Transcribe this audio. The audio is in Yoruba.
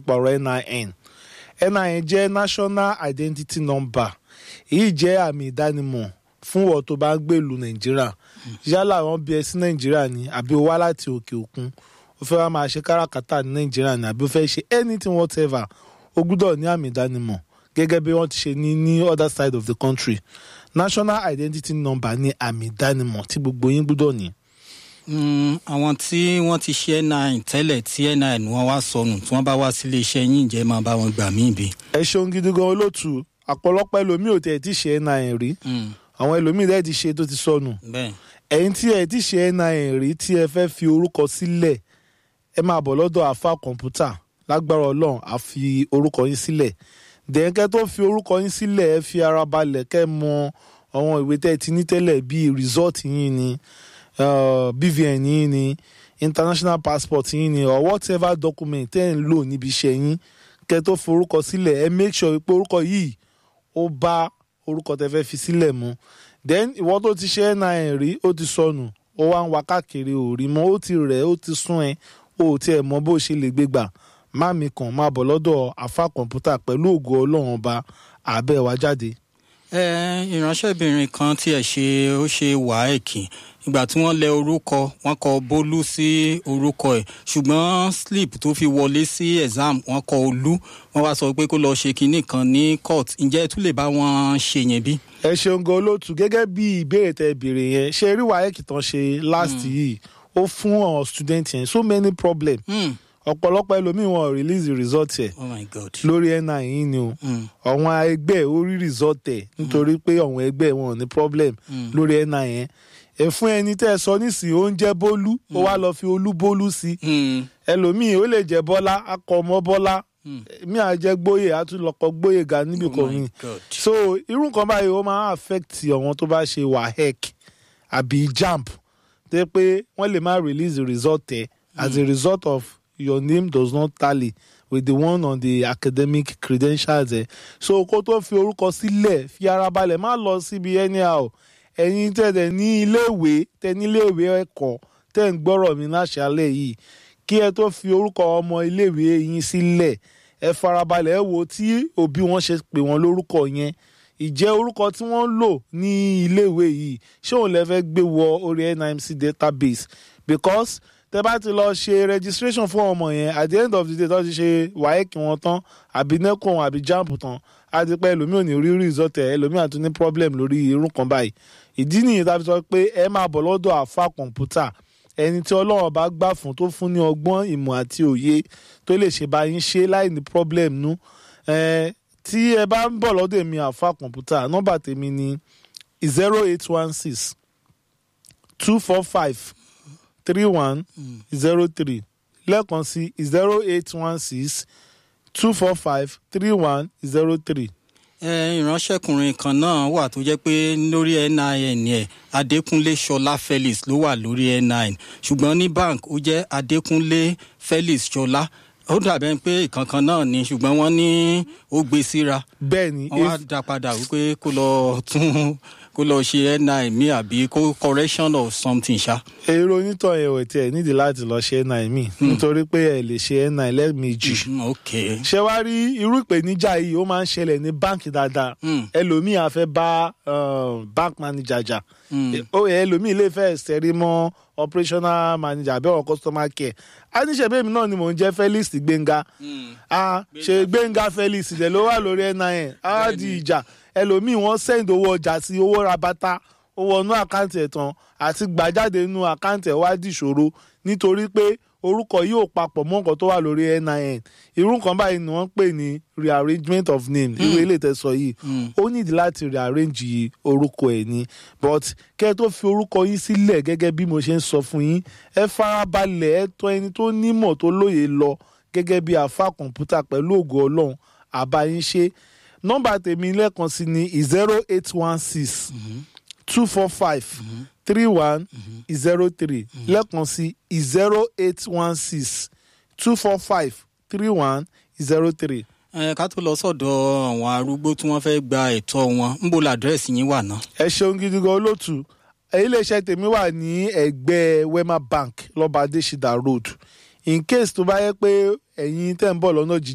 nípa ọ̀rọ̀ NIN. NIN jẹ́ National Identity Number. Èyí jẹ́ àmì ìdánimọ̀ fún ọ̀ tó bá ń gbé ìlú Nàìjíríà. Yálà wọ́n bí ẹ sí Nàìjíríà ni àbí ó wá láti òkè òkun. Ó fẹ́ wá máa ṣe káràkátà ní Nàìjíríà ni àbí ó fẹ́ ṣe anything whatever. Ó gbọ́dọ̀ ní àmì ìdánimọ̀ gẹ́gẹ́ bí wọ́n ti ṣe ní other side of the country. National Identity Number ní àmì ìdánimọ̀ tí gbogbo yín gbọ́dọ̀ ní. Àwọn tí wọ́n ti ṣe NIN tẹ́lẹ̀ tí NIN wọn wá sọnù tí wọ́n bá wá sílé iṣẹ́ yín jẹ́ máa bá wọn gbà mí bí. Ẹ ṣeun gidi gan olóòtú. Àpọ̀lọpọ̀ ẹlòmíì ò tẹ̀ tí ṣe NIN rí. Àwọn ẹlòmíì dẹ̀ ti ṣe tó ti sọnù. Ẹ̀yin tí ẹ ti ṣe NIN rí tí ẹ fẹ́ fi orúkọ sílẹ̀, ẹ máa bọ̀ lọ́dọ̀ Alpha Kọ̀ǹpútà. Lágbára Ọlọ́run á fi orúkọ yín sílẹ̀. Dẹ̀ǹkẹ́ tó fi orúkọ yín sílẹ̀ ẹ fi ara balẹ̀ kẹ́ mọ àwọn ìwé tẹ́ ti ní tẹ́lẹ̀ bíi result yín ni, BVN yín ni, international passport yín ni, or whatever document tẹ́ ń lò níbi iṣẹ́ yín. Kẹ́ tó fi orúkọ sílẹ̀ ẹ make sure pé orúkọ yìí ó bá orúkọ tẹ́ fẹ́ fi sílẹ̀ mu. Then ìwọ tó ti ṣe NIN rí ó ti sọnù, ó wá ń wá káàkiri ò rí mọ́, ó ti rẹ̀ ó ti sún ẹ, ó tiẹ̀ mọ bó ṣe lè gbégbà. Má mi kàn máa bọ̀ lọ́dọ̀ Alpha Kọ̀ǹpútà pẹ̀lú ògo Ọlọ́run ọba àbẹ̀ wá jáde. Ìránṣẹ́bìnrin kan tí ẹ ṣe ó ṣe WAEC ìgbà tí wọ́n lẹ orúkọ wọ́n kọ Bólú sí orúkọ ẹ̀ ṣùgbọ́n slip tó fi wọlé sí exam wọ́n kọ Olú wọ́n wá sọ pé kó lọ ṣe kinní kan ní court ǹjẹ́ ẹ tún lè bá wọn ṣe yẹn bí. Ẹ ṣeun gan olóòtú gẹ́gẹ́ bí ìbéèrè tẹ́ béèrè yẹn ṣe rí WAEC tán ṣe last yìí ó fún àwọn student yẹn so many problem. Ọ̀pọ̀lọpọ̀ ẹlòmíì wọn release the result ẹ̀ lórí NIN ni o. Àwọn ẹgbẹ́ ó rí result ẹ̀ nítorí pé àwọn ẹgbẹ́ wọn ò ní problem lórí NIN. Fún ẹni tẹ́ ẹ sọ nísìnyí ó ń jẹ́ Bólú ó wá lọ fi Olú Bólú sí. Ẹlòmíì ó lè jẹ́ Bọ́lá akọ ọmọ Bọ́lá mi à jẹ́ Gbóyè á tún lọ́kọ Gbóyè ga níbi kan mi. So irú nǹkan báyìí ó máa affect àwọn tó bá ṣe WAEC àbí JAMB tẹ́ pé wọ́n lè má release the result ẹ̀ as a result of your name does not tally with the one on the academic credentials. So kó tó fi orúkọ sílẹ̀ fi ara balẹ̀ má lọ síbi anyhow. Ẹ̀yin tẹ̀dẹ̀ ní iléèwé tẹ̀ ní iléèwé ẹ̀kọ́ tẹ̀ ń gbọ́rọ̀ mi láṣálẹ̀ yìí kí ẹ tó fi orúkọ ọmọ iléèwé yín sílẹ̀ ẹ farabalẹ̀ ẹ wo tí òbí wọn ṣe pè wọ́n lórúkọ yẹn ìjẹ́ orúkọ tí wọ́n lò ní iléèwé yìí ṣé òun lè fẹ́ gbé wọ orí NIMC database because tẹ́ bá ti lọ ṣe registration fún ọmọ yẹn at the end of the day tó ti ṣe WAEC wọn tán àbí NECO wọn àbí JAMB tán á ti pẹ́ ẹlòmíì ò ní rí result ẹ̀ ẹlòmíì àti ní problem lórí irú kan báyìí. Ìdí nìyí tá a fi sọ pé ẹ máa bọ̀ lọ́dọ̀ Alpha Kọ̀ǹpútà ẹni tí Ọlọ́run bá gbà fún tó fún ní ọgbọ́n ìmọ̀ àti òye tó lè ṣe bá yín ṣe láì ní problem nú. Tí ẹ bá ń bọ̀ lọ́dọ̀ èmi Alpha Kọ̀ǹpútà nọ́mbà tèmi ní 0816 245 3103 lẹ́ẹ̀kan sí 0816 245 3103. Ìránṣẹ́kùnrin kan náà wà tó jẹ́ pé lórí NIN ẹ̀ Adékúnlé Ṣọlá Felix ló wà lórí NIN ṣùgbọ́n ní bank ó jẹ́ Adékúnlé Felix Ṣọlá ó dàbẹ̀ pé ìkankan náà ni ṣùgbọ́n wọ́n ní ó gbé síra. Bẹ́ẹ̀ni wọ́n á dá padà wípé kó lọ ṣe NIN mi àbí kó correction of something ṣá. Èrò onítọ̀ yẹn ò tiẹ̀ nídìí láti lọ ṣe NIN mi nítorí pé ẹ lè ṣe NIN lẹ́ẹ̀mejì. Ṣé wàá rí irú ìpèníjà yìí ó máa ń ṣẹlẹ̀ ní báǹkì dáadáa ẹlòmíì á fẹ́ bá bank manager jà ẹlòmíì lè fẹ́ ṣẹ́rí mọ́ operational manager àbí ọ̀rọ̀ customer care a ní ṣe bẹ́ẹ̀ mi náà ni mò ń jẹ́ Felix Gbénga ṣe Gbénga Felix ìdẹ̀ ló wà lórí NIN á di ìjà ẹlòmíì wọ́n send owó ọjà sí owó rabata owó inú àkáǹtì ẹ̀ tán àti gbàjáde inú àkáǹtì ẹ̀ wá di ìṣòro nítorí pé orúkọ yìí ò papọ̀ mọ́ nǹkan tó wà lórí NIN irú nǹkan báyìí ni wọ́n ń pè ní rearrangement of name irú ilé ìtẹ̀sọ̀ yìí ó nídìí láti rearrange orúkọ ẹ̀ ni but kẹ́ ẹ tó fi orúkọ yín sílẹ̀ gẹ́gẹ́ bí mo ṣe ń sọ fún yín ẹ farabalẹ̀ ẹ tọ̀ ẹni tó nímọ̀ tó lóye lọ gẹ́gẹ́ bí Alpha Kọ̀ǹpútà pẹ̀lú ògo Ọlọ́run àbáyín ṣe nọ́mbà tèmi lẹ́ẹ̀kan sí ni 0816 245 3103 lẹ́ẹ̀kan sí 0816 245 3103. Ká tó lọ sọ́dọ̀ àwọn arúgbó tí wọ́n fẹ́ gba ẹ̀tọ́ wọn níbo làdírẹ́sì yín wà náà. Ẹ ṣeun gidi gan olóòtú iléeṣẹ́ tèmi wà ní ẹ̀gbẹ́ Wema Bank lọ́ba Adésídà Road in case tó bá yẹ pé ẹ̀yin tẹ́ ń bọ̀ lọ́nà